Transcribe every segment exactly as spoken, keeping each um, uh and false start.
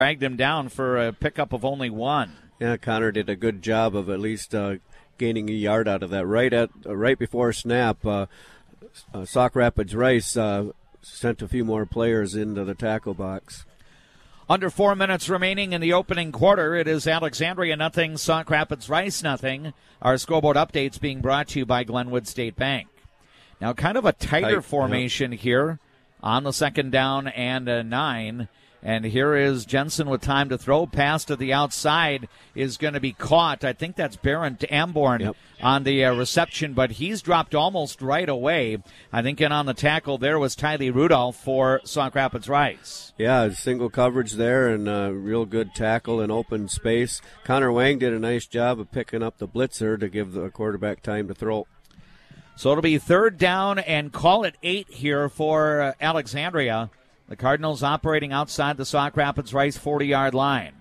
dragged him down for a pickup of only one. Yeah, Connor did a good job of at least uh, gaining a yard out of that. Right at uh, right before snap, uh, uh, Sauk Rapids Rice uh, sent a few more players into the tackle box. Under four minutes remaining in the opening quarter, it is Alexandria nothing, Sauk Rapids Rice nothing. Our scoreboard updates being brought to you by Glenwood State Bank. Now, kind of a tighter Tight, formation yeah. here on the second down and a nine. And here is Jensen with time to throw. Pass to the outside is going to be caught. I think that's Barron Amborn yep. on the uh, reception, but he's dropped almost right away. I think in on the tackle there was Tylee Rudolph for Sauk Rapids Rice. Yeah, single coverage there and a real good tackle in open space. Connor Wang did a nice job of picking up the blitzer to give the quarterback time to throw. So it'll be third down and call it eight here for uh, Alexandria. The Cardinals operating outside the Sauk Rapids Rice forty-yard line.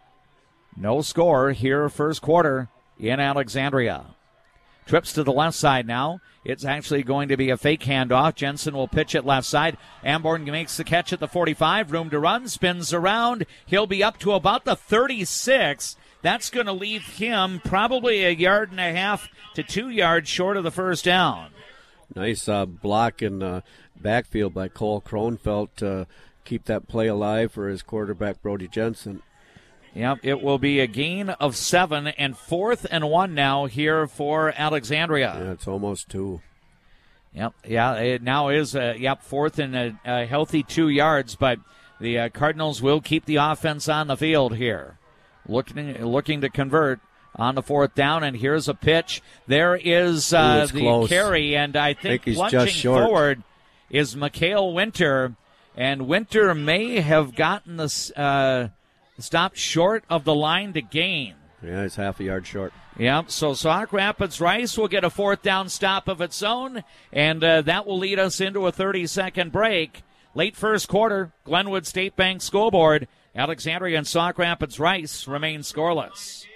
No score here first quarter in Alexandria. Trips to the left side now. It's actually going to be a fake handoff. Jensen will pitch it left side. Amborn makes the catch at the forty-five. Room to run. Spins around. He'll be up to about the thirty-six. That's going to leave him probably a yard and a half to two yards short of the first down. Nice uh, block in the backfield by Cole Kronfeld to keep that play alive for his quarterback, Brody Jensen. Yep, it will be a gain of seven and fourth and one now here for Alexandria. Yeah, it's almost two. Yep, yeah, it now is, a, yep, fourth and a, a healthy two yards, but the uh, Cardinals will keep the offense on the field here. Looking, looking to convert on the fourth down, and here's a pitch. There is uh, Ooh, the close. carry, and I think, I think he's plunging just short. forward is Mikhail Winter, and Winter may have gotten the uh, stop short of the line to gain. Yeah, he's half a yard short. Yep, so Sauk Rapids Rice will get a fourth down stop of its own, and uh, that will lead us into a thirty-second break. Late first quarter, Glenwood State Bank scoreboard. Alexandria and Sauk Rapids Rice remain scoreless.